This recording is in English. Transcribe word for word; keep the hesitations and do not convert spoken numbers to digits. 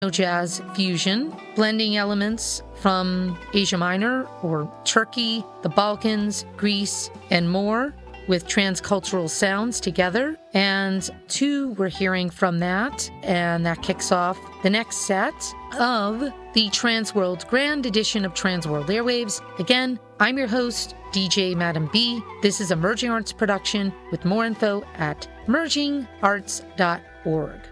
jazz fusion, blending elements from Asia Minor or Turkey, the Balkans, Greece, and more, with transcultural sounds together. And two, we're hearing from that, and that kicks off the next set of the Transworld Grand Edition of Transworld Airwaves. Again, I'm your host, D J Madam B. This is a Merging Arts production, with more info at merging arts dot org.